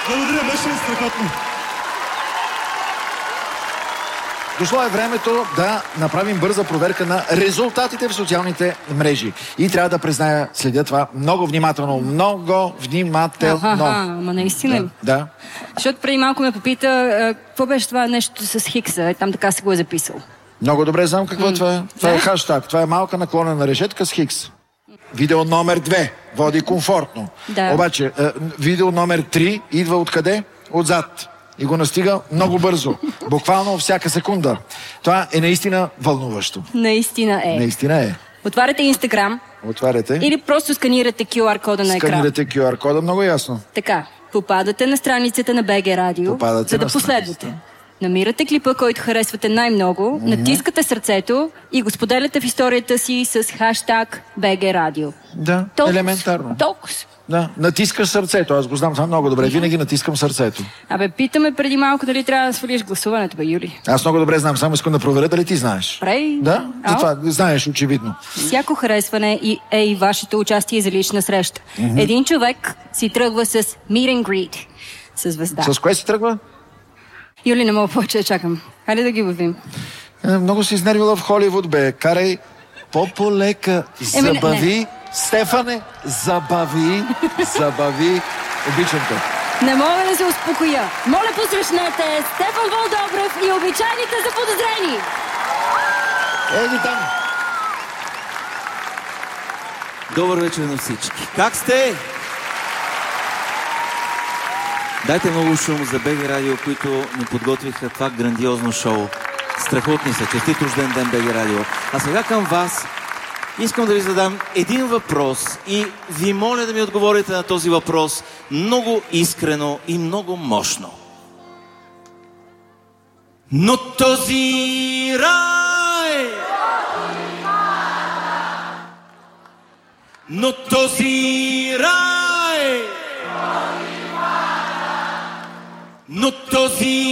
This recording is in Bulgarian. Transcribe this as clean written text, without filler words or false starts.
Благодаря, беше страхотно. Дошло е времето да направим бърза проверка на резултатите в социалните мрежи. И трябва да призная, следя това много внимателно. Много внимателно. Ама наистина ли? Да. Защото преди малко ме попита, какво беше това нещо с Хикса? Там така се го е записал. Много добре знам какво е това. Това е хаштаг. Това е малка наклонена решетка с Хикс. Видео номер 2 води комфортно. Да. Обаче, видео номер 3 идва откъде? Отзад. И го настига много бързо. Буквално всяка секунда. Това е наистина вълнуващо. Наистина е. Наистина е. Отваряте Инстаграм. Отваряте. Или просто сканирате QR кода на екран. Сканирате QR кода, много ясно. Така, попадате на страницата на БГ Радио, за да последвате. Намирате клипа, който харесвате най-много, натискате сърцето и го споделяте в историята си с хаштаг БГ Радио. Да, елементарно. Толкова. Да, натискаш сърцето. Аз го знам това много добре. Винаги натискам сърцето. Питаме преди малко дали трябва да свалиш гласуването, Юли. Аз много добре знам. Само искам да проверя дали ти знаеш. Прей. Да? Това знаеш, очевидно. Всяко харесване е и вашето участие за лична среща. Един човек си тръгва с meet and greet с звезда. С кое си тръгва? Юли, не мога повече да чакам. Хайде да ги вървим. Много си изнервила в Холивуд, бе. Карай по-полека. Забави. Стефане, забави. Обичам те. Не мога да се успокоя. Моля, посрещнете Стефан Волдобрев и обичайните заподозрени. Еди там. Добър вечер на всички. Как сте? Дайте много шум за БГ Радио, които ни подготвиха това грандиозно шоу. Страхотни са. Честит рожден ден, БГ Радио. А сега към вас искам да ви задам един въпрос и ви моля да ми отговорите на този въпрос много искрено и много мощно. Но този рай, но този рай, но този